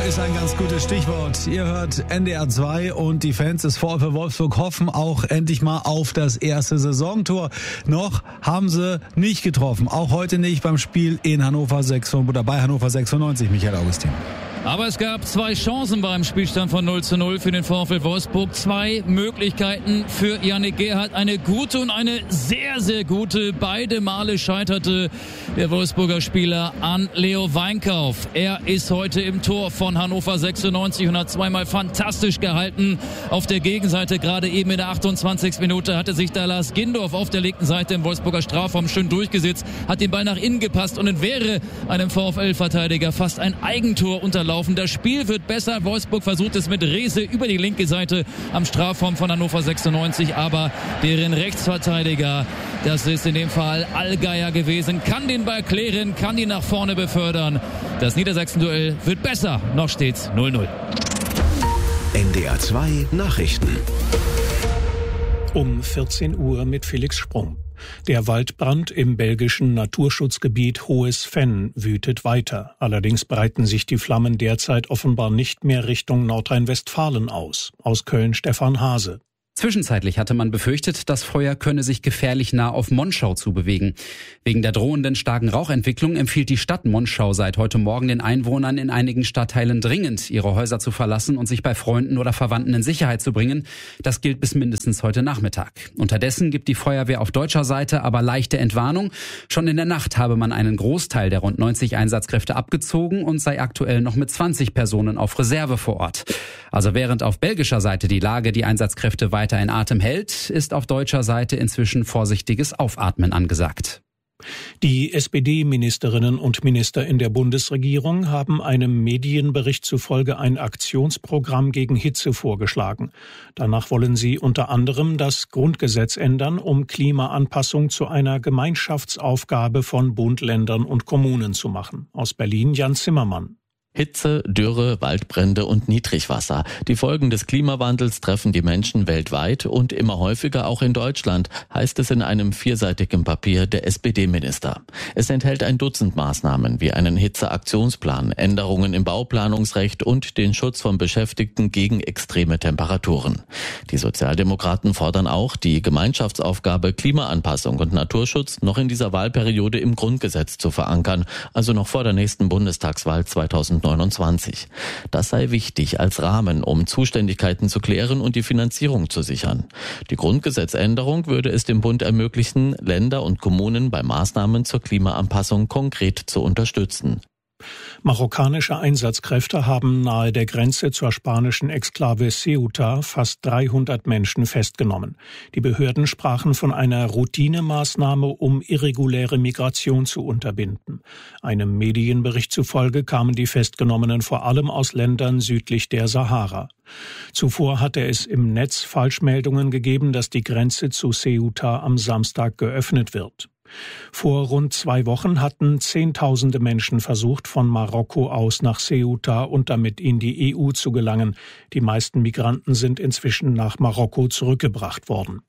ist ein ganz gutes Stichwort. Ihr hört NDR 2 und die Fans des VfL Wolfsburg hoffen auch endlich mal auf das erste Saisontor. Noch haben sie nicht getroffen, auch heute nicht beim Spiel in Hannover 96, Michael Augustin. Aber es gab 2 Chancen beim Spielstand von 0:0 für den VfL Wolfsburg. 2 Möglichkeiten für Yannick Gerhardt. Eine gute und eine sehr, sehr gute. Beide Male scheiterte der Wolfsburger Spieler an Leo Weinkauf. Er ist heute im Tor von Hannover 96 und hat zweimal fantastisch gehalten. Auf der Gegenseite, gerade eben in der 28. Minute, hatte sich da Lars Gindorf auf der linken Seite im Wolfsburger Strafraum schön durchgesetzt, hat den Ball nach innen gepasst und es wäre einem VfL-Verteidiger fast ein Eigentor unterlaufen. Das Spiel wird besser. Wolfsburg versucht es mit Rehse über die linke Seite am Strafraum von Hannover 96, aber deren Rechtsverteidiger, das ist in dem Fall Allgeier gewesen, kann den Ball klären, kann ihn nach vorne befördern. Das Niedersachsen-Duell wird besser. Noch steht's 0:0. NDR 2 Nachrichten. Um 14 Uhr mit Felix Sprung. Der Waldbrand im belgischen Naturschutzgebiet Hohes Venn wütet weiter. Allerdings breiten sich die Flammen derzeit offenbar nicht mehr Richtung Nordrhein-Westfalen aus. Aus Köln Stefan Hase. Zwischenzeitlich hatte man befürchtet, das Feuer könne sich gefährlich nah auf Monschau zubewegen. Wegen der drohenden starken Rauchentwicklung empfiehlt die Stadt Monschau seit heute Morgen den Einwohnern in einigen Stadtteilen dringend, ihre Häuser zu verlassen und sich bei Freunden oder Verwandten in Sicherheit zu bringen. Das gilt bis mindestens heute Nachmittag. Unterdessen gibt die Feuerwehr auf deutscher Seite aber leichte Entwarnung. Schon in der Nacht habe man einen Großteil der rund 90 Einsatzkräfte abgezogen und sei aktuell noch mit 20 Personen auf Reserve vor Ort. Also während auf belgischer Seite die Lage die Einsatzkräfte weiter in Atem hält, ist auf deutscher Seite inzwischen vorsichtiges Aufatmen angesagt. Die SPD-Ministerinnen und Minister in der Bundesregierung haben einem Medienbericht zufolge ein Aktionsprogramm gegen Hitze vorgeschlagen. Danach wollen sie unter anderem das Grundgesetz ändern, um Klimaanpassung zu einer Gemeinschaftsaufgabe von Bund, Ländern und Kommunen zu machen. Aus Berlin Jan Zimmermann. Hitze, Dürre, Waldbrände und Niedrigwasser. Die Folgen des Klimawandels treffen die Menschen weltweit und immer häufiger auch in Deutschland, heißt es in einem 4-seitigen Papier der SPD-Minister. Es enthält ein Dutzend Maßnahmen wie einen Hitzeaktionsplan, Änderungen im Bauplanungsrecht und den Schutz von Beschäftigten gegen extreme Temperaturen. Die Sozialdemokraten fordern auch, die Gemeinschaftsaufgabe Klimaanpassung und Naturschutz noch in dieser Wahlperiode im Grundgesetz zu verankern, also noch vor der nächsten Bundestagswahl 2029. Das sei wichtig als Rahmen, um Zuständigkeiten zu klären und die Finanzierung zu sichern. Die Grundgesetzänderung würde es dem Bund ermöglichen, Länder und Kommunen bei Maßnahmen zur Klimaanpassung konkret zu unterstützen. Marokkanische Einsatzkräfte haben nahe der Grenze zur spanischen Exklave Ceuta fast 300 Menschen festgenommen. Die Behörden sprachen von einer Routinemaßnahme, um irreguläre Migration zu unterbinden. Einem Medienbericht zufolge kamen die Festgenommenen vor allem aus Ländern südlich der Sahara. Zuvor hatte es im Netz Falschmeldungen gegeben, dass die Grenze zu Ceuta am Samstag geöffnet wird. Vor rund 2 Wochen hatten Zehntausende Menschen versucht, von Marokko aus nach Ceuta und damit in die EU zu gelangen. Die meisten Migranten sind inzwischen nach Marokko zurückgebracht worden.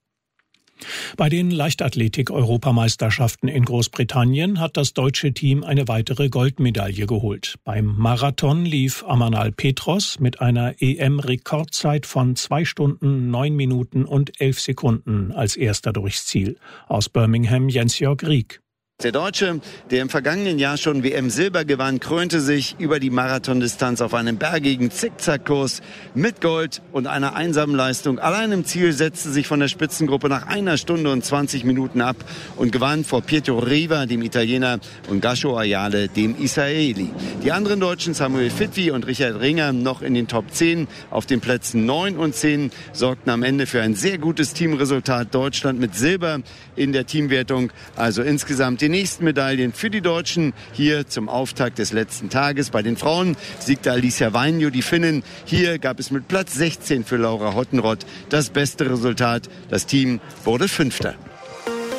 Bei den Leichtathletik-Europameisterschaften in Großbritannien hat das deutsche Team eine weitere Goldmedaille geholt. Beim Marathon lief Amanal Petros mit einer EM-Rekordzeit von 2 Stunden, 9 Minuten und 11 Sekunden als erster durchs Ziel. Aus Birmingham Jens-Jörg Rieck. Der Deutsche, der im vergangenen Jahr schon WM-Silber gewann, krönte sich über die Marathondistanz auf einem bergigen Zickzackkurs mit Gold und einer einsamen Leistung. Allein im Ziel setzte sich von der Spitzengruppe nach 1 Stunde und 20 Minuten ab und gewann vor Pietro Riva, dem Italiener, und Gasho Ayale, dem Israeli. Die anderen Deutschen, Samuel Fitwi und Richard Ringer, noch in den Top 10. Auf den Plätzen 9 und 10 sorgten am Ende für ein sehr gutes Teamresultat. Deutschland mit Silber in der Teamwertung. Also insgesamt die nächsten Medaillen für die Deutschen hier zum Auftakt des letzten Tages. Bei den Frauen siegte Alicia Vainio, die Finnin. Hier gab es mit Platz 16 für Laura Hottenrott das beste Resultat. Das Team wurde 5.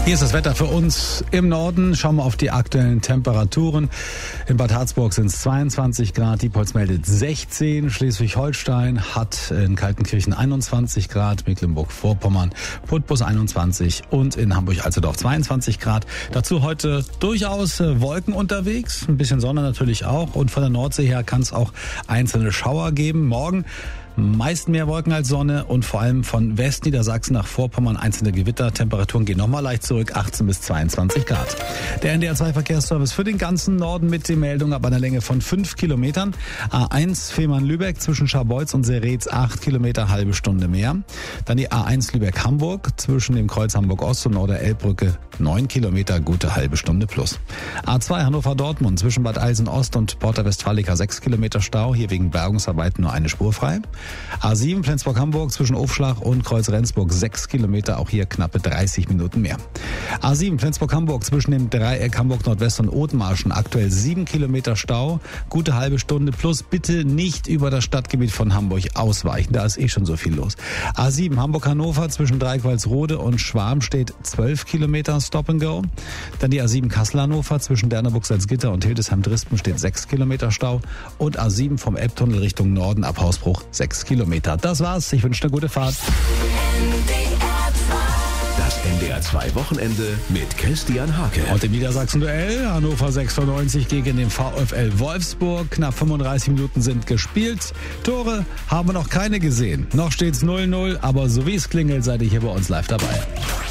Hier ist das Wetter für uns im Norden. Schauen wir auf die aktuellen Temperaturen. In Bad Harzburg sind es 22 Grad, Diepholz meldet 16, Schleswig-Holstein hat in Kaltenkirchen 21 Grad, Mecklenburg-Vorpommern, Putbus 21 und in Hamburg-Alzerdorf 22 Grad. Dazu heute durchaus Wolken unterwegs, ein bisschen Sonne natürlich auch und von der Nordsee her kann es auch einzelne Schauer geben. Morgen meist mehr Wolken als Sonne und vor allem von Westniedersachsen nach Vorpommern einzelne Gewitter. Temperaturen gehen nochmal leicht zurück, 18 bis 22 Grad. Der NDR 2 Verkehrsservice für den ganzen Norden mit den Meldungen ab einer Länge von 5 Kilometern. A1 Fehmarn-Lübeck zwischen Scharbeutz und Seretz 8 Kilometer, halbe Stunde mehr. Dann die A1 Lübeck-Hamburg zwischen dem Kreuz Hamburg-Ost und Oder-Elbbrücke 9 Kilometer, gute halbe Stunde plus. A2 Hannover-Dortmund zwischen Bad Eilsen-Ost und Porta Westfalica 6 Kilometer Stau, hier wegen Bergungsarbeiten nur eine Spur frei. A7 Flensburg-Hamburg zwischen Ofschlach und Kreuz Rendsburg 6 Kilometer, auch hier knappe 30 Minuten mehr. A7 Flensburg-Hamburg zwischen dem Dreieck Hamburg-Nordwest und Othmarschen aktuell 7 Kilometer Stau, gute halbe Stunde plus, bitte nicht über das Stadtgebiet von Hamburg ausweichen, da ist schon so viel los. A7 Hamburg-Hannover zwischen Dreikwalsrode und Schwarm steht 12 Kilometer Stop and Go. Dann die A7 Kassel-Hannover zwischen Derneburg-Salzgitter und Hildesheim-Drispen steht 6 Kilometer Stau und A7 vom Elbtunnel Richtung Norden ab Hausbruch 6 Kilometer. Das war's. Ich wünsche eine gute Fahrt. Das NDR 2 Wochenende mit Christian Hake. Und im Niedersachsen-Duell Hannover 96 gegen den VfL Wolfsburg. Knapp 35 Minuten sind gespielt. Tore haben wir noch keine gesehen. Noch steht's 0-0, aber so wie es klingelt, seid ihr hier bei uns live dabei.